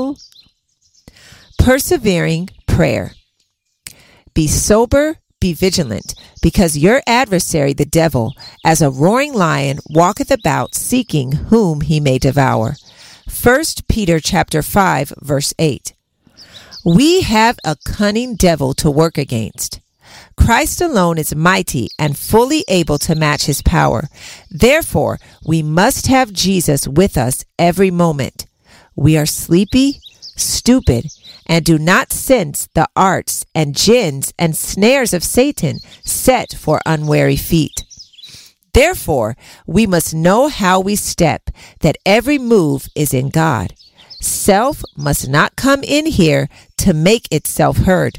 soul? Persevering prayer. Be sober, be vigilant, because your adversary, the devil, as a roaring lion, walketh about, seeking whom he may devour. 1 Peter chapter 5, verse 8. We have a cunning devil to work against. Christ alone is mighty and fully able to match his power. Therefore, we must have Jesus with us every moment. We are sleepy, stupid, and do not sense the arts and gins and snares of Satan set for unwary feet. Therefore, we must know how we step, that every move is in God. Self must not come in here to make itself heard.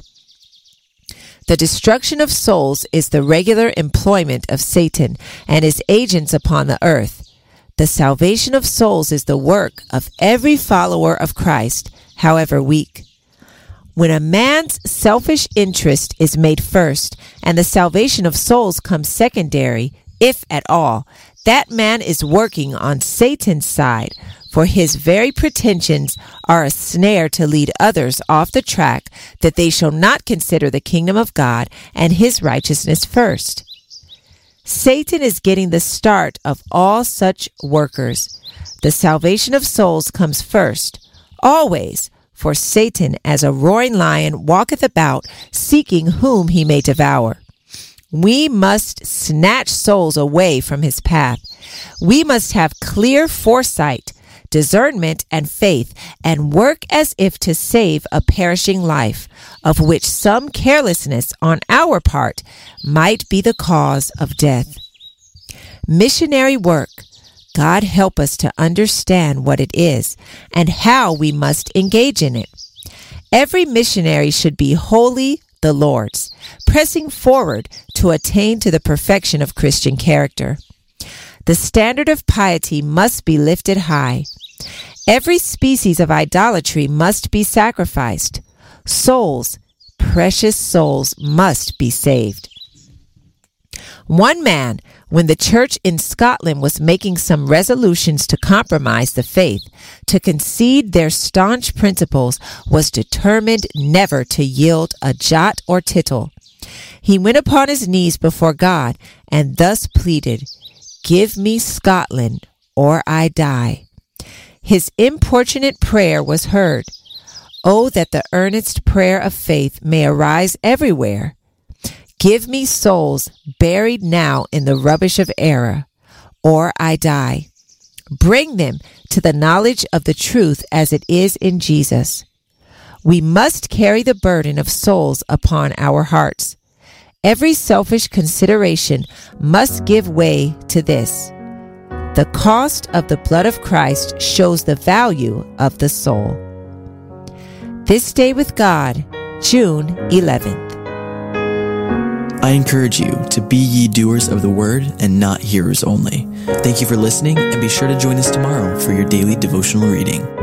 The destruction of souls is the regular employment of Satan and his agents upon the earth. The salvation of souls is the work of every follower of Christ, however weak. When a man's selfish interest is made first and the salvation of souls comes secondary, if at all, that man is working on Satan's side, for his very pretensions are a snare to lead others off the track, that they shall not consider the kingdom of God and his righteousness first. Satan is getting the start of all such workers. The salvation of souls comes first, always, for Satan as a roaring lion walketh about, seeking whom he may devour. We must snatch souls away from his path. We must have clear foresight, discernment, and faith, and work as if to save a perishing life, of which some carelessness on our part might be the cause of death. Missionary work. God help us to understand what it is and how we must engage in it. Every missionary should be wholly the Lord's, pressing forward to attain to the perfection of Christian character. The standard of piety must be lifted high. Every species of idolatry must be sacrificed. Souls, precious souls, must be saved. One man, when the church in Scotland was making some resolutions to compromise the faith, to concede their staunch principles, was determined never to yield a jot or tittle. He went upon his knees before God and thus pleaded, "Give me Scotland, or I die." His importunate prayer was heard. Oh, that the earnest prayer of faith may arise everywhere. Give me souls buried now in the rubbish of error, or I die. Bring them to the knowledge of the truth as it is in Jesus. We must carry the burden of souls upon our hearts. Every selfish consideration must give way to this. The cost of the blood of Christ shows the value of the soul. This Day with God, June 11th. I encourage you to be ye doers of the word and not hearers only. Thank you for listening, and be sure to join us tomorrow for your daily devotional reading.